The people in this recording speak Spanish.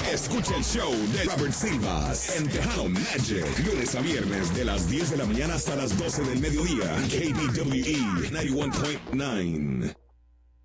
Escucha el show de Robert Silvas en Tejano Magic, lunes a viernes de las 10 de la mañana hasta las 12 del mediodía. KBWE 91.9.